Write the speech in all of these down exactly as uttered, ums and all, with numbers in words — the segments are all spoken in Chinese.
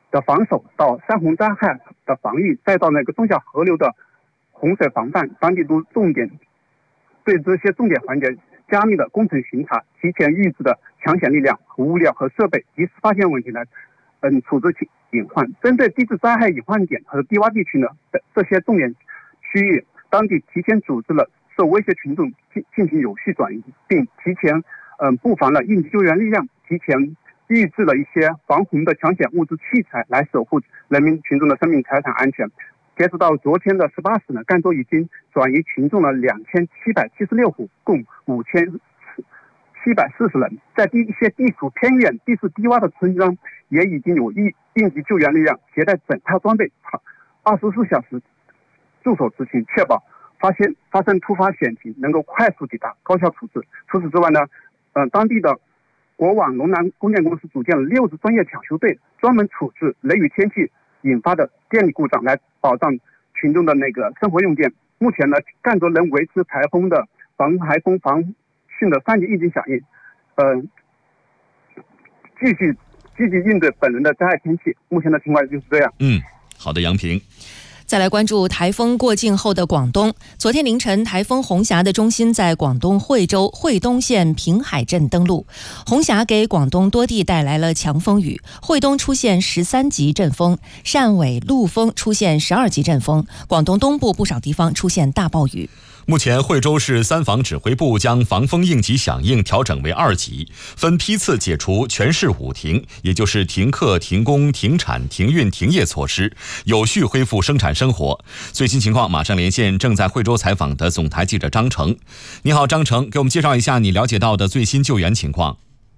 的防守，到山洪灾害的防御，再到那个中小河流的洪水防范，当地都重点对这些重点环节加密的工程巡查，提前预置的抢险力量、物料和设备，及时发现问题来嗯处置隐患。针对地质灾害隐患点和低洼地区呢的这些重点区域，当地提前组织了受威胁群众进进行有序转移，并提前嗯布防了应急救援力量，提前预置了一些防洪的抢险物资器材，来守护人民群众的生命财产安全。截止到昨天的十八时呢，赣州已经转移群众了两千七百七十六户，共五千七百四十人。在地一些地处偏远、地势低洼的村庄，也已经有应应急救援力量携带整套装备，二十四小时驻守执勤，确保发现发生突发险情能够快速抵达，高效处置。除此之外呢，呃，当地的国网龙南供电公司组建了六支专业抢修队，专门处置雷雨天气引发的电力故障，来保障群众的那个生活用电。目前呢，赣州仍维持台风的防台风防汛的三级应急响应，呃，继续积极应对本轮的灾害天气。目前的情况就是这样。 嗯，好的，杨平。 再来关注台风过境后的广东。昨天凌晨，台风红霞的中心在广东惠州惠东县平海镇登陆。红霞给广东多地带来了强风雨，惠东出现十三级阵风，汕尾、陆丰出现十二级阵风，广东东部不少地方出现大暴雨。 目前惠州市三防指挥部将防风应急响应调整为二级，分批次解除全市五停，也就是停课、停工、停产、停运、停业措施，有序恢复生产生活。最新情况马上连线正在惠州采访的总台记者张成。你好，张成，给我们介绍一下你了解到的最新救援情况。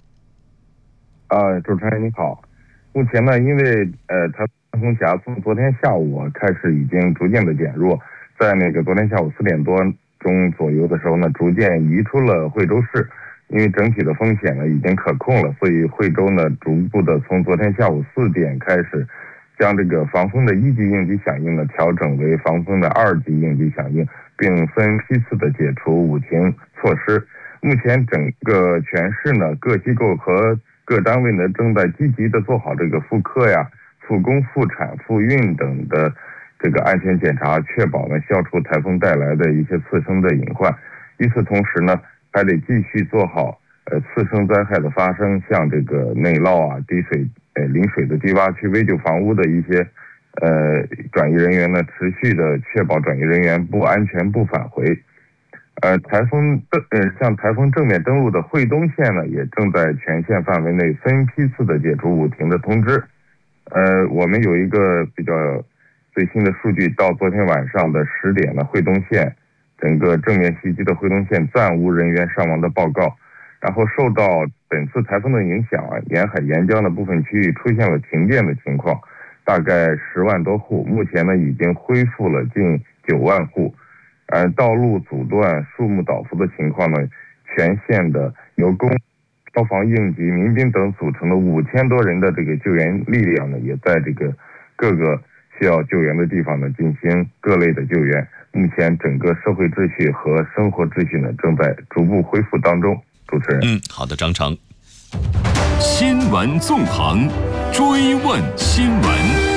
呃，主持人你好。目前呢，因为呃台风红霞从昨天下午开始已经逐渐的减弱，在那个昨天下午四点多钟左右的时候呢，逐渐移出了惠州市。因为整体的风险呢已经可控了，所以惠州呢逐步的从昨天下午四点开始，将这个防风的一级应急响应呢调整为防风的二级应急响应，并分批次的解除五停措施。目前整个全市呢各机构和各单位呢正在积极的做好这个复课呀、复工、复产、复运等的这个安全检查，确保呢消除台风带来的一些次生的隐患。与此同时呢，还得继续做好呃次生灾害的发生，像这个内涝啊、滴水、呃临水的低洼区危旧房屋的一些呃转移人员呢，持续的确保转移人员不安全不返回。呃，台风呃像台风正面登陆的惠东县呢，也正在全县范围内分批次的解除五停的通知。呃，我们有一个比较最新的数据，到昨天晚上的十点呢，惠东县整个正面袭击的惠东县暂无人员伤亡的报告。然后受到本次台风的影响啊，沿海沿江的部分区域出现了停电的情况，大概十万多户，目前呢已经恢复了近九万户。呃，道路阻断、树木倒伏的情况呢，全县的由公消防、应急、民兵等组成的五千多人的这个救援力量呢，也在这个各个需要救援的地方呢进行各类的救援。目前整个社会秩序和生活秩序呢正在逐步恢复当中。主持人， 嗯，好的，张成。 新闻纵横，追问新闻。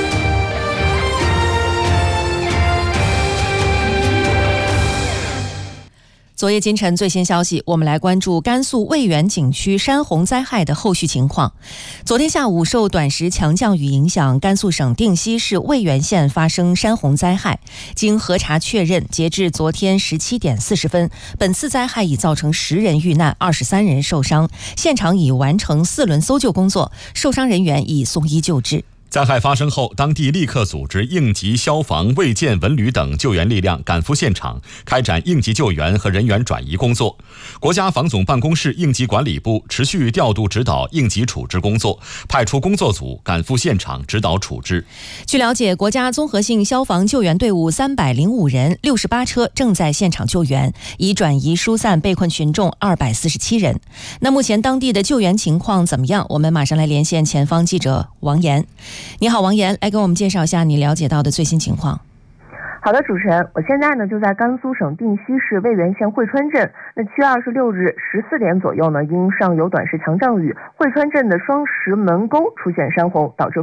昨夜今晨最新消息，我们来关注甘肃渭源景区山洪灾害的后续情况。昨天下午，受短时强降雨影响，甘肃省定西市渭源县发生山洪灾害。经核查确认，截至昨天十七点四十分，本次灾害已造成十人遇难，二十三人受伤。现场已完成四轮搜救工作，受伤人员已送医救治。 灾害发生后，当地立刻组织应急、消防、卫健、文旅等救援力量赶赴现场，开展应急救援和人员转移工作。国家防总办公室应急管理部持续调度指导应急处置工作，派出工作组赶赴现场指导处置。 据了解，国家综合性消防救援队伍三百零五人，六十八车正在现场救援，已转移疏散被困群众二百四十七人。那目前当地的救援情况怎么样？我们马上来连线前方记者王岩。你好，王岩，来给我们介绍一下你了解到的最新情况。 好的，主持人，我现在呢就在甘肃省定西市渭源县汇川镇。那七月二十六日十四点左右呢，因上游短时强降雨，汇川镇的双石门沟出现山洪，导致